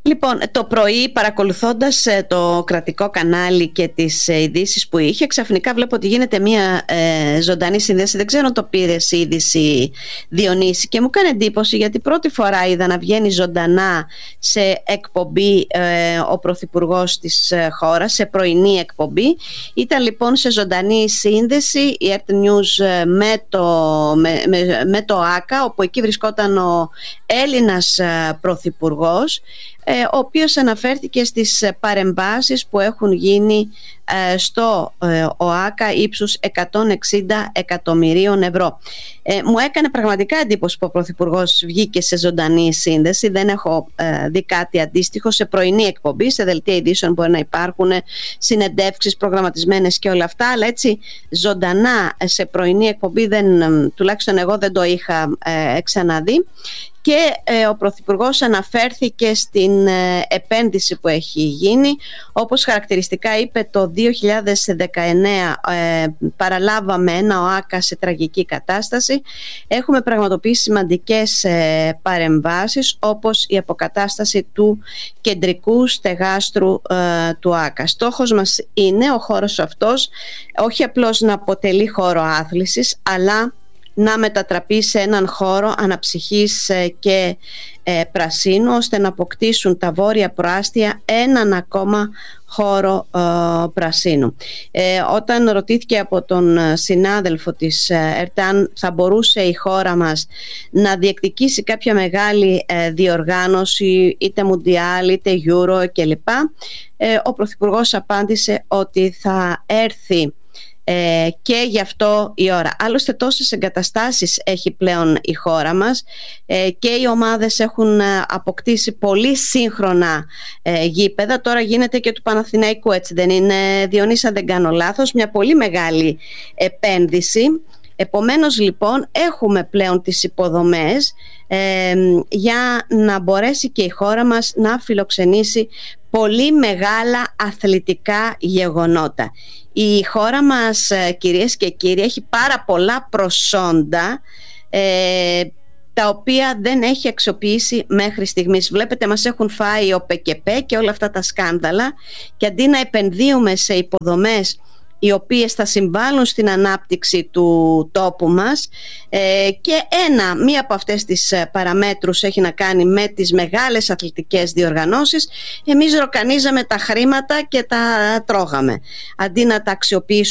Λοιπόν, το πρωί παρακολουθώντας το κρατικό κανάλι και τις ειδήσεις που είχε, ξαφνικά βλέπω ότι γίνεται μια ζωντανή σύνδεση. Δεν ξέρω αν το πήρες η είδηση, Διονύση, και μου κάνει εντύπωση γιατί πρώτη φορά είδα να βγαίνει ζωντανά σε εκπομπή ο πρωθυπουργός της χώρας, σε πρωινή εκπομπή. Ήταν λοιπόν σε ζωντανή σύνδεση η RT News με το ΆΚΑ, όπου εκεί βρισκόταν ο Έλληνας πρωθυπουργός, ο οποίος αναφέρθηκε στις παρεμβάσεις που έχουν γίνει στο ΟΑΚΑ ύψους 160 εκατομμυρίων ευρώ. Μου έκανε πραγματικά εντύπωση που ο Πρωθυπουργός βγήκε σε ζωντανή σύνδεση. Δεν έχω δει κάτι αντίστοιχο σε πρωινή εκπομπή. Σε δελτία ειδήσεων μπορεί να υπάρχουν συνεντεύξεις προγραμματισμένες και όλα αυτά, αλλά έτσι ζωντανά σε πρωινή εκπομπή τουλάχιστον εγώ δεν το είχα ξαναδεί. Και ο Πρωθυπουργός αναφέρθηκε στην επένδυση που έχει γίνει. Όπως χαρακτηριστικά είπε, το 2019 παραλάβαμε ένα ΟΑΚΑ σε τραγική κατάσταση. Έχουμε πραγματοποιήσει σημαντικές παρεμβάσεις, όπως η αποκατάσταση του κεντρικού στεγάστρου του ΟΑΚΑ. Στόχος μας είναι ο χώρος αυτός όχι απλώς να αποτελεί χώρο άθλησης, αλλά να μετατραπεί σε έναν χώρο αναψυχής και πρασίνου, ώστε να αποκτήσουν τα βόρεια προάστια έναν ακόμα χώρο πρασίνου. Όταν ρωτήθηκε από τον συνάδελφο της ΕΡΤ αν θα μπορούσε η χώρα μας να διεκδικήσει κάποια μεγάλη διοργάνωση, είτε Μουντιάλ είτε Euro κλπ, ο Πρωθυπουργός απάντησε ότι θα έρθει και γι' αυτό η ώρα. Άλλωστε τόσες εγκαταστάσεις έχει πλέον η χώρα μας και οι ομάδες έχουν αποκτήσει πολύ σύγχρονα γήπεδα. Τώρα γίνεται και του Παναθηναϊκού, έτσι δεν είναι, Διονύση, αν δεν κάνω λάθος, μια πολύ μεγάλη επένδυση. Επομένως λοιπόν έχουμε πλέον τις υποδομές για να μπορέσει και η χώρα μας να φιλοξενήσει πολύ μεγάλα αθλητικά γεγονότα. Η χώρα μας, κυρίες και κύριοι, έχει πάρα πολλά προσόντα τα οποία δεν έχει αξιοποιήσει μέχρι στιγμής. Βλέπετε, μας έχουν φάει ο ΠΚΠ και όλα αυτά τα σκάνδαλα, και αντί να επενδύουμε σε υποδομές οι οποίες θα συμβάλλουν στην ανάπτυξη του τόπου μας, και μία από αυτές τις παραμέτρους έχει να κάνει με τις μεγάλες αθλητικές διοργανώσεις, εμείς ροκανίζαμε τα χρήματα και τα τρώγαμε αντί να τα αξιοποιήσουμε